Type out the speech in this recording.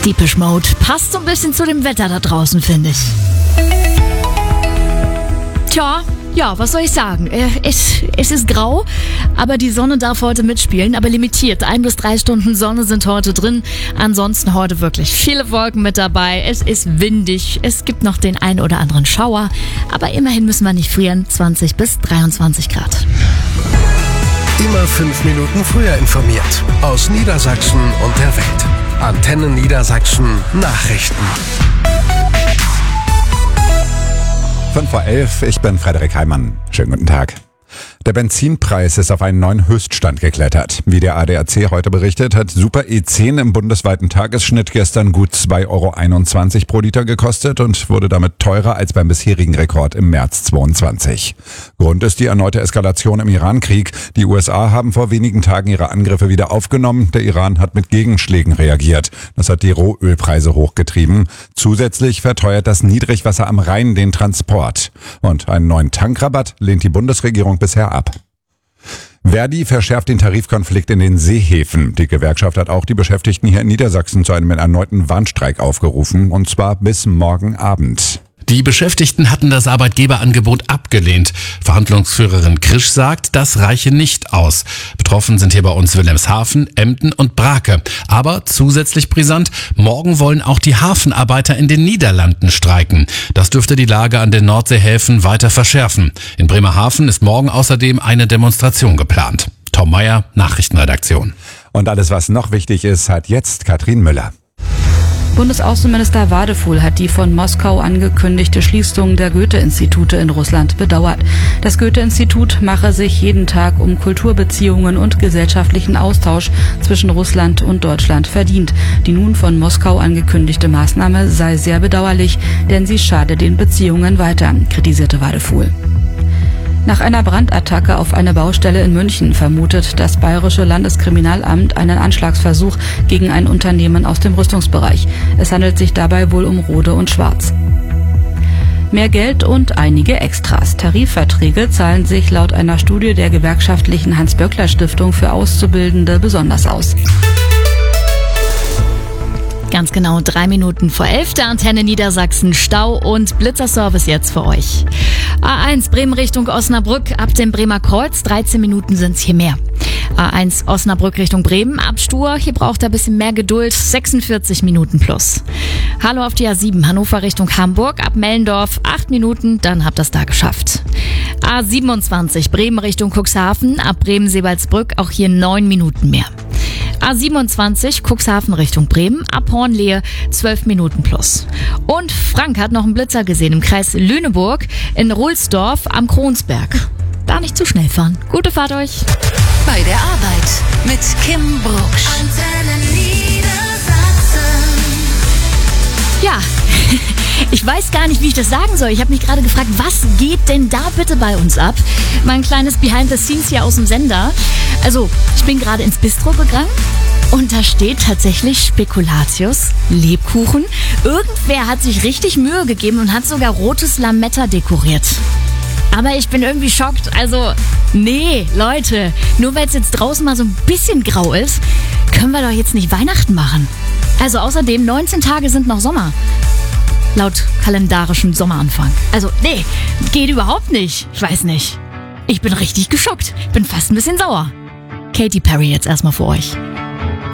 Depeche Mode passt so ein bisschen zu dem Wetter da draußen, finde ich. Tja, ja, was soll ich sagen? Es ist grau, aber die Sonne darf heute mitspielen, aber limitiert. 1 bis 3 Stunden Sonne sind heute drin. Ansonsten heute wirklich viele Wolken mit dabei. Es ist windig, es gibt noch den ein oder anderen Schauer, aber immerhin müssen wir nicht frieren. 20 bis 23 Grad. Immer 5 Minuten früher informiert. Aus Niedersachsen und der Welt. Antenne Niedersachsen Nachrichten. 5:11 Uhr, ich bin Frederik Heimann. Schönen guten Tag. Der Benzinpreis ist auf einen neuen Höchststand geklettert. Wie der ADAC heute berichtet, hat Super E10 im bundesweiten Tagesschnitt gestern gut 2,21 € pro Liter gekostet und wurde damit teurer als beim bisherigen Rekord im März 2022. Grund ist die erneute Eskalation im Iran-Krieg. Die USA haben vor wenigen Tagen ihre Angriffe wieder aufgenommen. Der Iran hat mit Gegenschlägen reagiert. Das hat die Rohölpreise hochgetrieben. Zusätzlich verteuert das Niedrigwasser am Rhein den Transport. Und einen neuen Tankrabatt lehnt die Bundesregierung bisher ab. Verdi verschärft den Tarifkonflikt in den Seehäfen. Die Gewerkschaft hat auch die Beschäftigten hier in Niedersachsen zu einem erneuten Warnstreik aufgerufen, und zwar bis morgen Abend. Die Beschäftigten hatten das Arbeitgeberangebot abgelehnt. Verhandlungsführerin Krisch sagt, das reiche nicht aus. Betroffen sind hier bei uns Wilhelmshaven, Emden und Brake. Aber zusätzlich brisant, morgen wollen auch die Hafenarbeiter in den Niederlanden streiken. Das dürfte die Lage an den Nordseehäfen weiter verschärfen. In Bremerhaven ist morgen außerdem eine Demonstration geplant. Tom Meyer, Nachrichtenredaktion. Und alles, was noch wichtig ist, hat jetzt Katrin Müller. Bundesaußenminister Wadefuhl hat die von Moskau angekündigte Schließung der Goethe-Institute in Russland bedauert. Das Goethe-Institut mache sich jeden Tag um Kulturbeziehungen und gesellschaftlichen Austausch zwischen Russland und Deutschland verdient. Die nun von Moskau angekündigte Maßnahme sei sehr bedauerlich, denn sie schade den Beziehungen weiter, kritisierte Wadefuhl. Nach einer Brandattacke auf eine Baustelle in München vermutet das Bayerische Landeskriminalamt einen Anschlagsversuch gegen ein Unternehmen aus dem Rüstungsbereich. Es handelt sich dabei wohl um Rode und Schwarz. Mehr Geld und einige Extras. Tarifverträge zahlen sich laut einer Studie der gewerkschaftlichen Hans-Böckler-Stiftung für Auszubildende besonders aus. Ganz genau 3 Minuten vor 11 der Antenne Niedersachsen. Stau und Blitzerservice jetzt für euch. A1 Bremen Richtung Osnabrück ab dem Bremer Kreuz. 13 Minuten sind's hier mehr. A1 Osnabrück Richtung Bremen ab Stur. Hier braucht er ein bisschen mehr Geduld. 46 Minuten plus. Hallo auf die A7 Hannover Richtung Hamburg ab Mellendorf. 8 Minuten, dann habt ihr's da geschafft. A27 Bremen Richtung Cuxhaven ab Bremen-Sebalsbrück. Auch hier 9 Minuten mehr. A27 Cuxhaven Richtung Bremen ab Hornlehe 12 Minuten plus. Und Frank hat noch einen Blitzer gesehen im Kreis Lüneburg in Ruhlsdorf am Kronsberg. Da nicht zu schnell fahren. Gute Fahrt euch. Bei der Arbeit mit Kim Brucksch. Antenne Niedersachsen. Ja, ich weiß gar nicht, wie ich das sagen soll. Ich habe mich gerade gefragt, was geht denn da bitte bei uns ab? Mein kleines Behind the Scenes hier aus dem Sender. Also, ich bin gerade ins Bistro gegangen und da steht tatsächlich Spekulatius, Lebkuchen. Irgendwer hat sich richtig Mühe gegeben und hat sogar rotes Lametta dekoriert. Aber ich bin irgendwie schockt. Also, nee, Leute, nur weil es jetzt draußen mal so ein bisschen grau ist, können wir doch jetzt nicht Weihnachten machen. Also außerdem, 19 Tage sind noch Sommer. Laut kalendarischem Sommeranfang. Also, nee, geht überhaupt nicht. Ich weiß nicht. Ich bin richtig geschockt. Bin fast ein bisschen sauer. Katy Perry jetzt erstmal für euch.